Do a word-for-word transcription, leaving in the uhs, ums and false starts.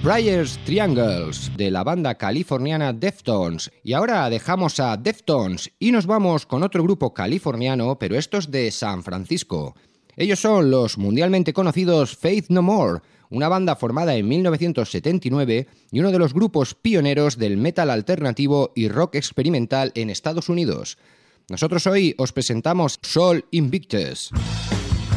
Prayers Triangles, de la banda californiana Deftones. Y ahora dejamos a Deftones y nos vamos con otro grupo californiano, pero estos de San Francisco. Ellos son los mundialmente conocidos Faith No More, una banda formada en mil novecientos setenta y nueve y uno de los grupos pioneros del metal alternativo y rock experimental en Estados Unidos. Nosotros hoy os presentamos Sol Invictus.